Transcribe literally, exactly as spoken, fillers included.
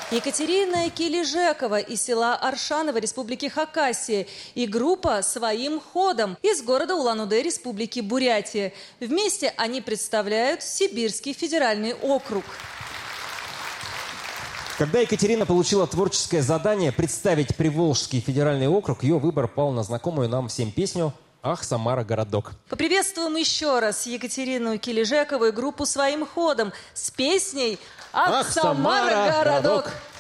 Екатерина Килижекова из села Аршаново Республики Хакасия и группа «Своим ходом» из города Улан-Удэ Республики Бурятия. Вместе они представляют Сибирский федеральный округ. Когда Екатерина получила творческое задание представить Приволжский федеральный округ, ее выбор пал на знакомую нам всем песню «Ах, Самара, городок». Поприветствуем еще раз Екатерину Килижекову и группу «Своим ходом» с песней «Ах, Ах Самара, городок». городок».